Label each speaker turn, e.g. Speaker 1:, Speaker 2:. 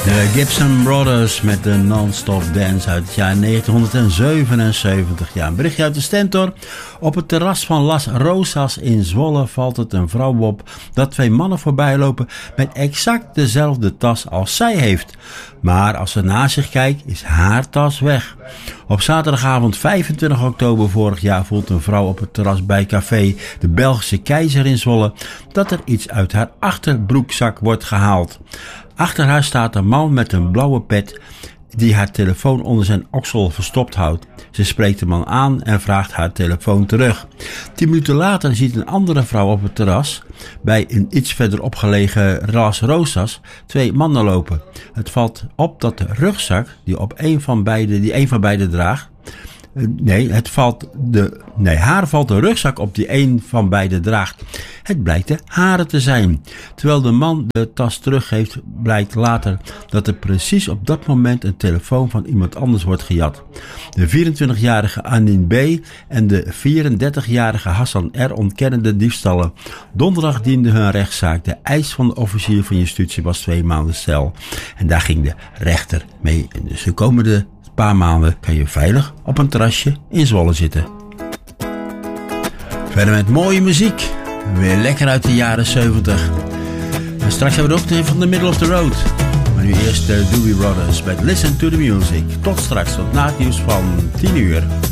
Speaker 1: De Gibson Brothers met de Non-Stop Dance uit het jaar 1977. Ja, een berichtje uit de Stentor. Op het terras van Las Rosas in Zwolle valt het een vrouw op dat twee mannen voorbij lopen met exact dezelfde tas als zij heeft. Maar als ze naast zich kijkt, is haar tas weg. Op zaterdagavond 25 oktober vorig jaar voelt een vrouw op het terras bij café De Belgische Keizer in Zwolle dat er iets uit haar achterbroekzak wordt gehaald. Achter haar staat een man met een blauwe pet die haar telefoon onder zijn oksel verstopt houdt. Ze spreekt de man aan en vraagt haar telefoon terug. 10 minuten later ziet een andere vrouw op het terras bij een iets verderop gelegen Las Rosas 2 mannen lopen. Het valt op dat de rugzak die een van beiden draagt. Haar valt de rugzak op die een van beiden draagt. Het blijkt de hare te zijn. Terwijl de man de tas teruggeeft, blijkt later dat er precies op dat moment een telefoon van iemand anders wordt gejat. De 24-jarige Anin B. en de 34-jarige Hassan R. ontkennen de diefstallen. Donderdag diende hun rechtszaak. De eis van de officier van justitie was 2 maanden cel. En daar ging de rechter mee. En dus de komende paar maanden kan je veilig op een terrasje in Zwolle zitten. Verder met mooie muziek. Weer lekker uit de jaren 70. En straks hebben we ook nog van The Middle of the Road. Maar nu eerst de Doobie Brothers met Listen to the Music. Tot straks, tot na het nieuws van 10 uur.